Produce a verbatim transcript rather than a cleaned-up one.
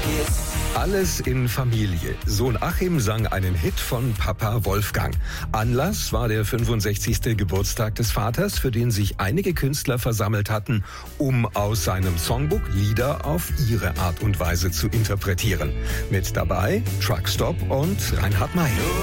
Alles in Familie. Sohn Achim sang einen Hit von Papa Wolfgang. Anlass war der fünfundsechzigste Geburtstag des Vaters, für den sich einige Künstler versammelt hatten, um aus seinem Songbook Lieder auf ihre Art und Weise zu interpretieren. Mit dabei Truckstop und Reinhard May.